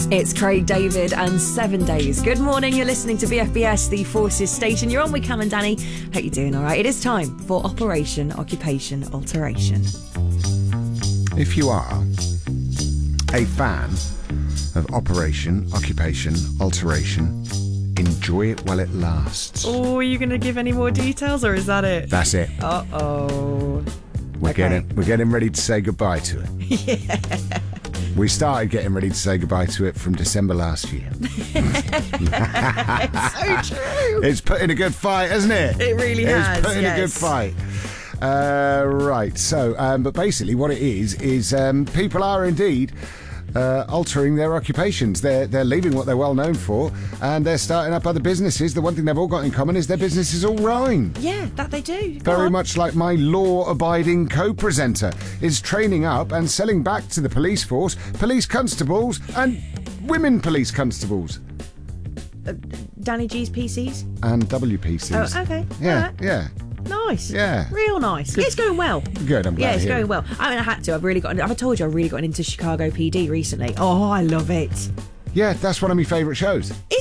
It's Craig David and 7 Days. Good morning, you're listening to BFBS, the Forces station. You're on with Cam and Danny. Hope you're doing all right. It is time for Operation Occupation Alteration. If you are a fan of Operation Occupation Alteration, enjoy it while it lasts. Oh, are you going to give any more details, or is that it? That's it. Uh-oh. We're getting ready to say goodbye to it. Yeah. We started getting ready to say goodbye to it from December last year. It's so true. It's put in a good fight, hasn't it? It really has, It's put in yes. a good fight. Right, so, but basically what it is people are indeed altering their occupations. They're leaving what they're well known for, and they're starting up other businesses. The one thing they've all got in common is their businesses all rhyme. Yeah, that they do. Very much like my law-abiding co-presenter is training up and selling back to the police force police constables and women police constables. Danny G's PCs? And WPCs. Oh, okay. Yeah, All right. yeah. Nice. Yeah. Real nice. It's going well. Good, I'm glad Yeah, to it's hear going it. well. I mean, I had to. I've told you, I've really gotten into Chicago PD recently. Oh, I love it. Yeah, that's one of my favourite shows. Is